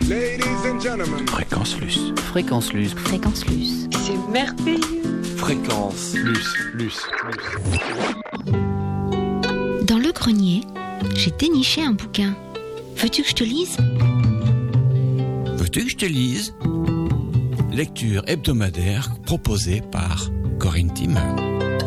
Ladies and gentlemen. Fréquence Luce. Fréquence Luce. Fréquence Luce. C'est merveilleux. Fréquence Luce. Dans le grenier, j'ai déniché un bouquin. Veux-tu que je te lise ? Veux-tu que je te lise ? Lecture hebdomadaire proposée par Corinne Timmer.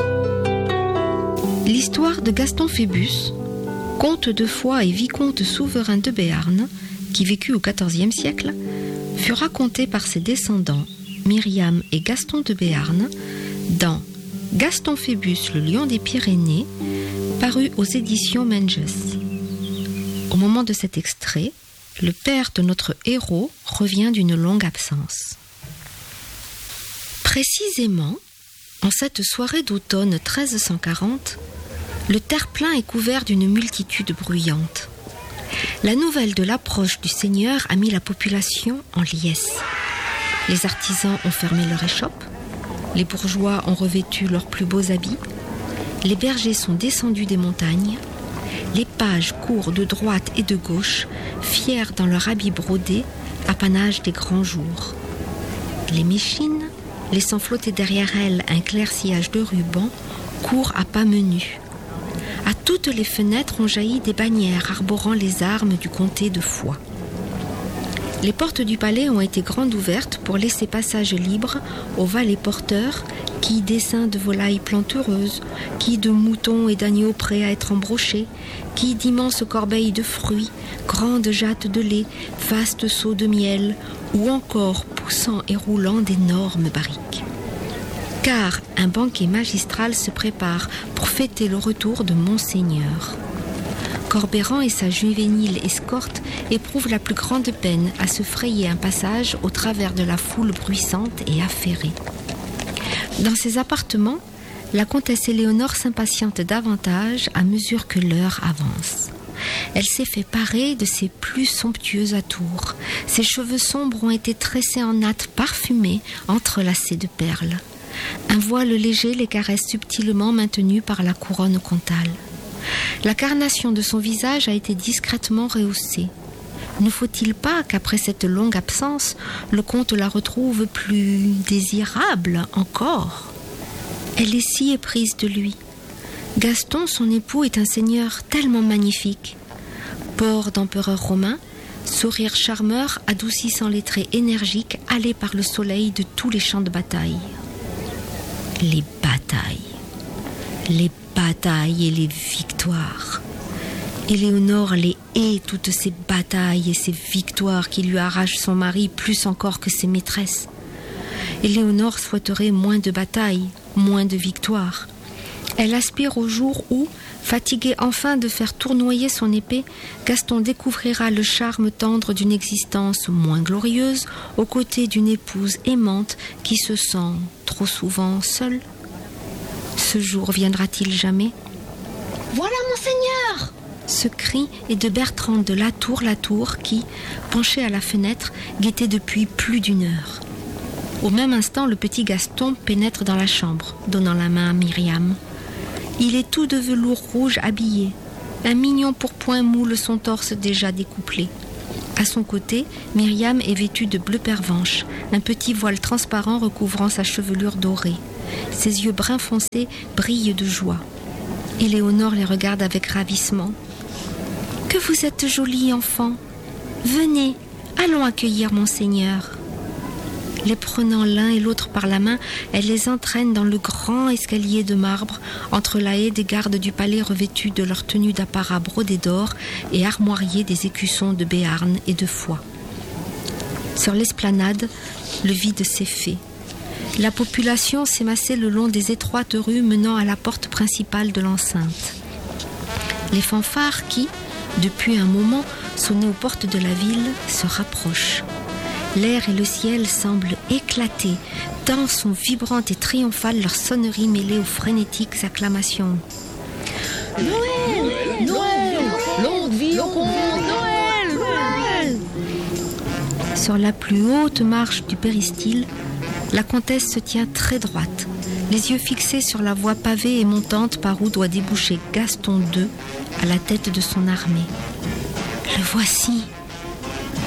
L'histoire de Gaston Phébus, comte de Foix et vicomte souverain de Béarn, qui vécut au XIVe siècle, fut racontée par ses descendants, Myriam et Gaston de Béarn, dans Gaston Phébus, le lion des Pyrénées, paru aux éditions Menges. Au moment de cet extrait, le père de notre héros revient d'une longue absence. Précisément, en cette soirée d'automne 1340, le terre-plein est couvert d'une multitude bruyante. La nouvelle de l'approche du Seigneur a mis la population en liesse. Les artisans ont fermé leurs échoppes, les bourgeois ont revêtu leurs plus beaux habits, les bergers sont descendus des montagnes, les pages courent de droite et de gauche, fiers dans leurs habits brodés, apanage des grands jours. Les méchines, laissant flotter derrière elles un clair sillage de rubans, courent à pas menus. À toutes les fenêtres ont jailli des bannières arborant les armes du comté de Foix. Les portes du palais ont été grandes ouvertes pour laisser passage libre aux valets porteurs qui d'essaims de volailles plantureuses, qui de moutons et d'agneaux prêts à être embrochés, qui d'immenses corbeilles de fruits, grandes jattes de lait, vastes seaux de miel, ou encore poussant et roulant d'énormes barriques. Car un banquet magistral se prépare pour fêter le retour de Monseigneur. Corbeyran et sa juvénile escorte éprouvent la plus grande peine à se frayer un passage au travers de la foule bruissante et affairée. Dans ses appartements, la comtesse Éléonore s'impatiente davantage à mesure que l'heure avance. Elle s'est fait parer de ses plus somptueux atours. Ses cheveux sombres ont été tressés en nattes parfumées, entrelacées de perles. Un voile léger les caresse subtilement maintenu par la couronne comtale. La carnation de son visage a été discrètement rehaussée. Ne faut-il pas qu'après cette longue absence, le comte la retrouve plus désirable encore ? Elle est si éprise de lui. Gaston, son époux, est un seigneur tellement magnifique. Port d'empereur romain, sourire charmeur adoucissant les traits énergiques allés par le soleil de tous les champs de bataille. Les batailles et les victoires. Éléonore les hait, toutes ces batailles et ces victoires qui lui arrachent son mari plus encore que ses maîtresses. Éléonore souhaiterait moins de batailles, moins de victoires. Elle aspire au jour où, fatigué enfin de faire tournoyer son épée, Gaston découvrira le charme tendre d'une existence moins glorieuse aux côtés d'une épouse aimante qui se sent trop souvent seule. Ce jour viendra-t-il jamais ? « Voilà, Monseigneur !» Ce cri est de Bertrand de Latour qui, penché à la fenêtre, guettait depuis plus d'une heure. Au même instant, le petit Gaston pénètre dans la chambre, donnant la main à Myriam. Il est tout de velours rouge habillé. Un mignon pourpoint moule son torse déjà découplé. À son côté, Myriam est vêtue de bleu pervenche, un petit voile transparent recouvrant sa chevelure dorée. Ses yeux brun foncé brillent de joie. Éléonore les regarde avec ravissement. « Que vous êtes jolie, enfant ! Venez, allons accueillir Monseigneur. » Les prenant l'un et l'autre par la main, elle les entraîne dans le grand escalier de marbre, entre la haie des gardes du palais revêtus de leur tenue d'apparat brodée d'or et armoiriés des écussons de Béarn et de Foix. Sur l'esplanade, le vide s'est fait. La population s'est massée le long des étroites rues menant à la porte principale de l'enceinte. Les fanfares qui, depuis un moment, sonnaient aux portes de la ville, se rapprochent. L'air et le ciel semblent éclater, tant sont vibrantes et triomphales leurs sonneries mêlées aux frénétiques acclamations. Noël, Noël, longue vie au comte, Noël. Sur la plus haute marche du péristyle, la comtesse se tient très droite, les yeux fixés sur la voie pavée et montante par où doit déboucher Gaston II à la tête de son armée. Le voici.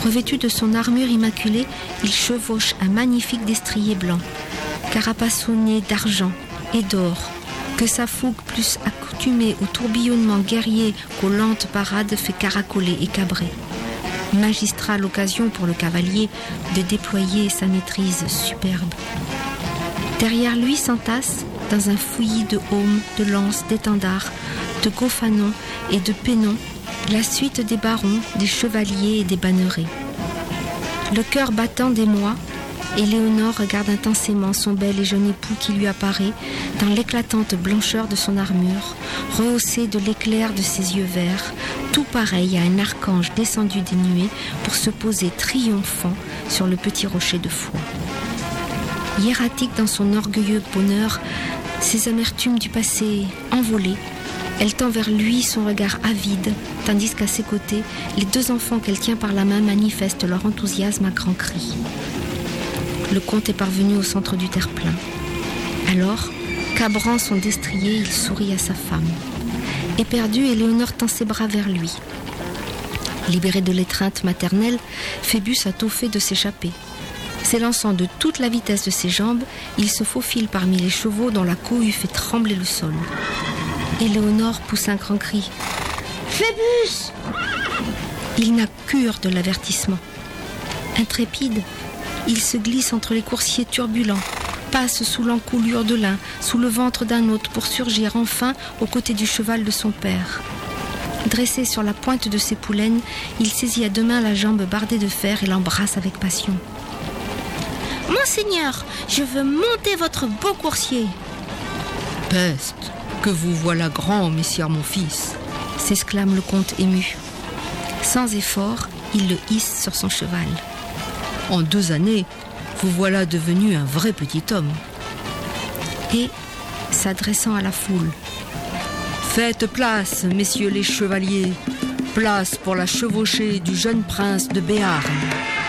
Revêtu de son armure immaculée, il chevauche un magnifique destrier blanc, carapassonné d'argent et d'or, que sa fougue plus accoutumée au tourbillonnement guerrier qu'aux lentes parades fait caracoler et cabrer. Magistrale occasion pour le cavalier de déployer sa maîtrise superbe. Derrière lui s'entasse, dans un fouillis de aumes, de lances, d'étendards, de gofanons et de pénons, la suite des barons, des chevaliers et des bannerets. Le cœur battant d'émoi, Éléonore regarde intensément son bel et jeune époux qui lui apparaît dans l'éclatante blancheur de son armure, rehaussé de l'éclair de ses yeux verts, tout pareil à un archange descendu des nuées pour se poser triomphant sur le petit rocher de foi. Hiératique dans son orgueilleux bonheur, ses amertumes du passé envolées, elle tend vers lui son regard avide, tandis qu'à ses côtés, les deux enfants qu'elle tient par la main manifestent leur enthousiasme à grands cris. Le comte est parvenu au centre du terre-plein. Alors, cabrant son destrier, il sourit à sa femme. Éperdue, Éléonore tend ses bras vers lui. Libéré de l'étreinte maternelle, Phébus a tôt fait de s'échapper. S'élançant de toute la vitesse de ses jambes, il se faufile parmi les chevaux dont la cohue fait trembler le sol. Éléonore pousse un grand cri. « Phébus !» Il n'a cure de l'avertissement. Intrépide, il se glisse entre les coursiers turbulents, passe sous l'encoulure de l'un, sous le ventre d'un autre pour surgir enfin aux côtés du cheval de son père. Dressé sur la pointe de ses poulaines, il saisit à deux mains la jambe bardée de fer et l'embrasse avec passion. « Monseigneur, je veux monter votre beau coursier !»« Peste, que vous voilà grand, messire mon fils !» s'exclame le comte ému. Sans effort, il le hisse sur son cheval. En 2 années, vous voilà devenu un vrai petit homme. Et, s'adressant à la foule, « Faites place, messieurs les chevaliers, place pour la chevauchée du jeune prince de Béarn. »